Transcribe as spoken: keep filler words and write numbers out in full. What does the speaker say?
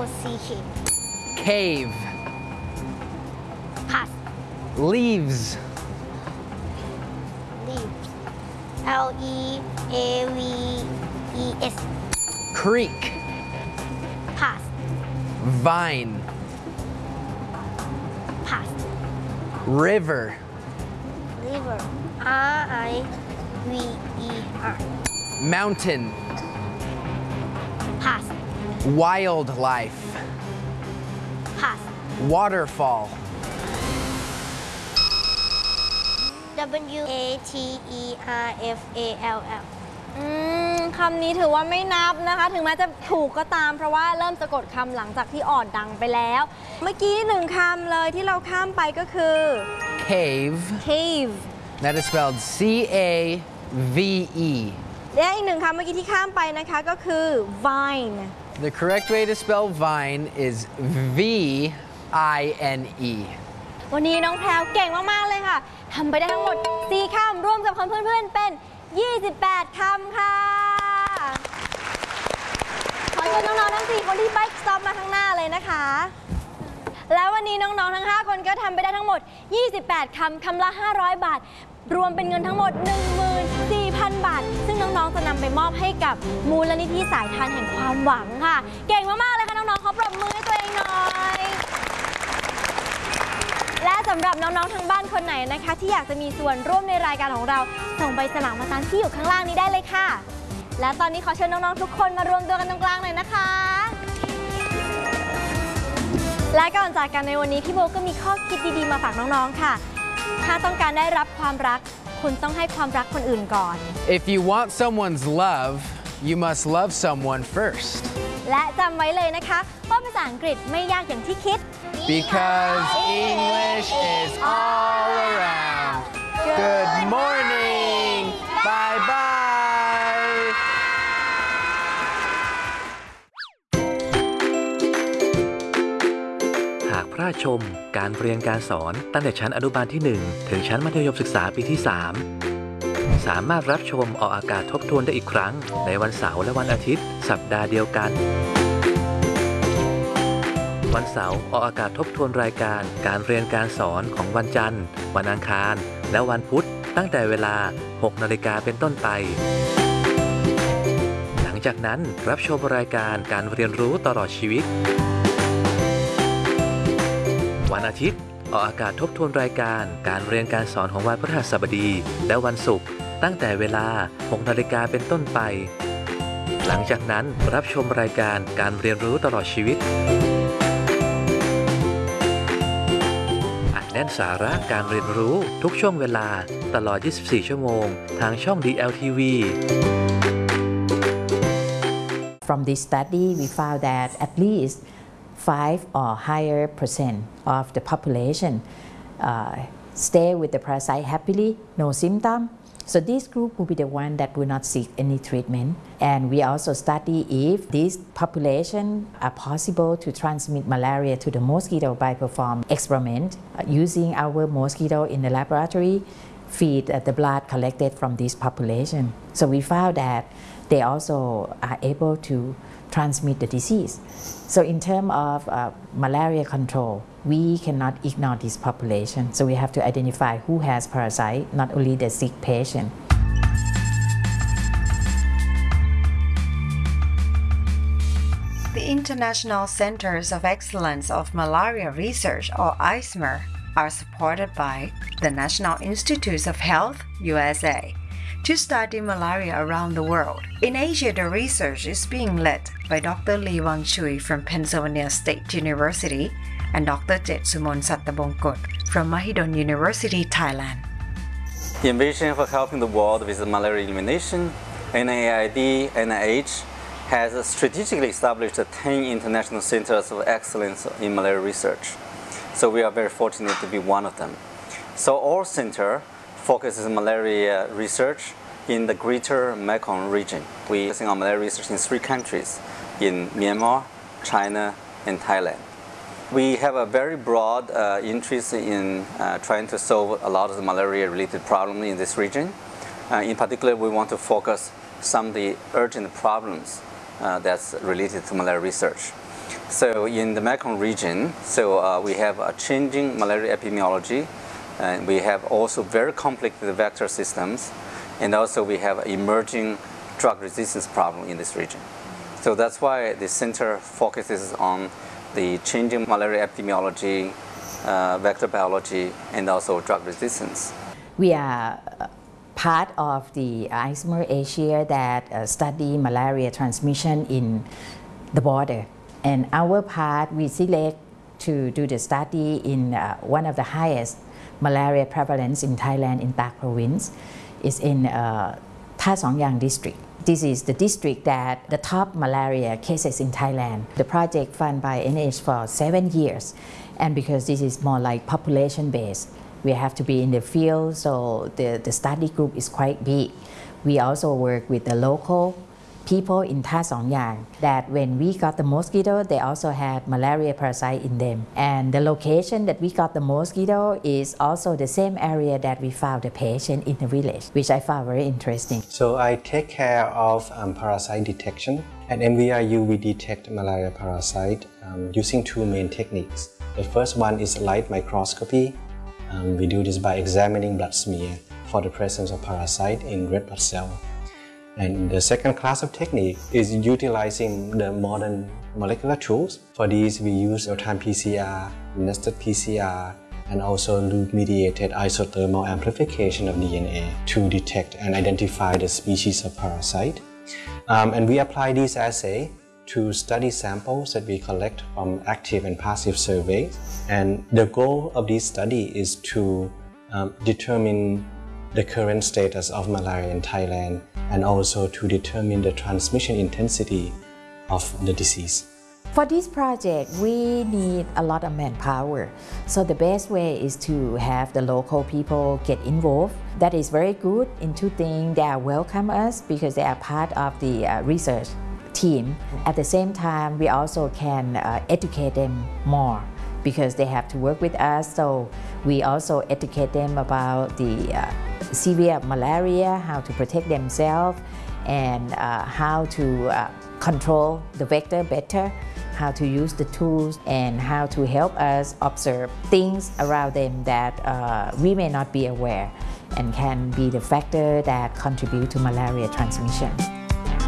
C K Cave. pass Leaves. leaves L E A V E S Creek. pass Vine. pass River. river R I V E R Mountain. pass Wildlife. pass Waterfall. W A T E R F A L L อืมคำนี้ถือว่าไม่นับนะคะ ถึงแม้จะถูกก็ตามเพราะว่าเริ่มสะกดคำหลังจากที่อ่อนดังไปแล้ว เมื่อกี้หนึ่งคำเลยที่เราข้ามไปก็คือ Cave. cave That is spelled C A V E. และอีกหนึ่งคำเมื่อกี้ที่ข้ามไปนะคะก็คือ vine The correct way to spell vine is V I N E. วันนี้น้องแพรวเก่งมากๆเลยค่ะทำไปได้ทั้งหมดสี่คำรวมกับคำเพื่อนๆเป็นยี่สิบแปดคำค่ะขอเชิญน้องๆทั้งสี่คนที่ Bike Stop มาข้างหน้าเลยนะคะแล้ววันนี้น้องๆทั้งห้าคนก็ทำไปได้ทั้งหมดยี่สิบแปดคำคำละห้าร้อยบาทรวมเป็นเงินทั้งหมด หนึ่งหมื่นสี่พัน บาทซึ่งน้องๆจะนำไปมอบให้กับมูลนิธิสายทานแห่งความหวังค่ะเก่งมากๆเลยค่ะน้องๆขอปรบมือให้ตัวเองหน่อยและสำหรับน้องๆทางบ้านคนไหนนะคะที่อยากจะมีส่วนร่วมในรายการของเราส่งใบสมัครมาตามที่อยู่ข้างล่างนี้ได้เลยค่ะและตอนนี้ขอเชิญน้องๆทุกคนมารวมตัวกันตรงกลางหน่อยนะคะและก่อนจากกันในวันนี้พี่โบก็มีข้อคิดดีๆมาฝากน้องๆค่ะถ้าต้องการได้รับความรักคุณต้องให้ความรักคนอื่นก่อน If you want someone's love, you must love someone first. และจำไว้เลยนะคะว่าภาษาอังกฤษไม่ยากอย่างที่คิด Because English is all around. Good morning. Bye bye. หากพลาดชมการเรียนการสอนตั้งแต่ชั้นอนุบาลที่หนึ่งถึงชั้นมัธยมศึกษาปีที่สามสามารถรับชมออกอากาศทบทวนได้อีกครั้งในวันเสาร์และวันอาทิตย์สัปดาห์เดียวกันวันเสาร์ออกอากาศทบทวนรายการการเรียนการสอนของวันจันทร์วันอังคารและวันพุธตั้งแต่เวลา หกนาฬิกาเป็นต้นไปหลังจากนั้นรับชมรายการการเรียนรู้ตลอดชีวิตวันอาทิตย์ออกอากาศทบทวนรายการการเรียนการสอนของวันพฤหัสบดีและวันศุกร์ตั้งแต่เวลา หกนาฬิกาเป็นต้นไปหลังจากนั้นรับชมรายการการเรียนรู้ตลอดชีวิตแน่นสาระการเรียนรู้ทุกช่วงเวลาตลอด ยี่สิบสี่ ชั่วโมงทางช่อง ดี แอล ที วี From this study, we found that at least five or higher percent of the population uh, stay with the parasite happily, no symptom. So this group will be the one that will not seek any treatment. And we also study if this population are possible to transmit malaria to the mosquito by perform experiment uh, using our mosquito in the laboratory, feed uh, the blood collected from this population. So we found that they also are able to transmit the disease. So in terms of uh, malaria control, we cannot ignore this population. So we have to identify who has parasite, not only the sick patient. The International Centers of Excellence of Malaria Research, or I C M E R, are supported by the National Institutes of Health, U S A, to study malaria around the world. In Asia, the research is being led by Doctor Lee Wang Chui from Pennsylvania State University and Doctor Jet Sumon Sattabongkot from Mahidol University, Thailand. In vision for helping the world with malaria elimination, N I I D N I H has strategically established ten international centers of excellence in malaria research. So we are very fortunate to be one of them. So our center focuses on malaria research in the greater Mekong region. We are focusing on malaria research in three countries, in Myanmar, China, and Thailand. We have a very broad uh, interest in uh, trying to solve a lot of the malaria-related problems in this region. Uh, in particular, we want to focus some of the urgent problems uh, that's related to malaria research. So in the Mekong region, so uh, we have a changing malaria epidemiology, and we have also very complicated vector systems, and also we have emerging drug resistance problem in this region. So that's why the center focuses on the changing malaria epidemiology, uh, vector biology, and also drug resistance. We are part of the ISMER Asia that uh, study malaria transmission in the border. And our part, we select to do the study in uh, one of the highest malaria prevalence in Thailand, in Tak province, is in uh, Tha Song Yang district. This is the district that the top malaria cases in Thailand. The project funded by N I H for seven years. And because this is more like population based, we have to be in the field, so the, the study group is quite big. We also work with the local people in Tha Song Yang, that when we got the mosquito, they also had malaria parasite in them. And the location that we got the mosquito is also the same area that we found the patient in the village, which I found very interesting. So I take care of um, parasite detection. At M V I U, we detect malaria parasite um, using two main techniques. The first one is light microscopy. Um, we do this by examining blood smear for the presence of parasite in red blood cell. And the second class of technique is utilizing the modern molecular tools. For these, we use real-time P C R, nested P C R, and also loop-mediated isothermal amplification of D N A to detect and identify the species of parasite. Um, and we apply these assays to study samples that we collect from active and passive surveys. And the goal of this study is to um, determine the current status of malaria in Thailand, and also to determine the transmission intensity of the disease. For this project, we need a lot of manpower. So the best way is to have the local people get involved. That is very good in two things. They welcome us because they are part of the uh, research team. At the same time, we also can uh, educate them more because they have to work with us. So we also educate them about the uh, severe malaria, how to protect themselves, and uh, how to uh, control the vector better, how to use the tools, and how to help us observe things around them that uh, we may not be aware and can be the factor that contribute to malaria transmission.